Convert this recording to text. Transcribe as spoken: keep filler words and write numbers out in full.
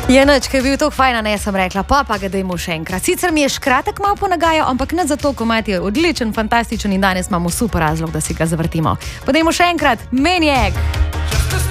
Je nič, ker je bil to fajn, ne, sem rekla, pa pa ga dajmo še enkrat. Sicer mi je škratek malo ponagajal, ampak ne zato, ko imate odličen, fantastičen in danes imamo super razlog, da si ga zavrtimo. Pa dajmo še enkrat, Maniac!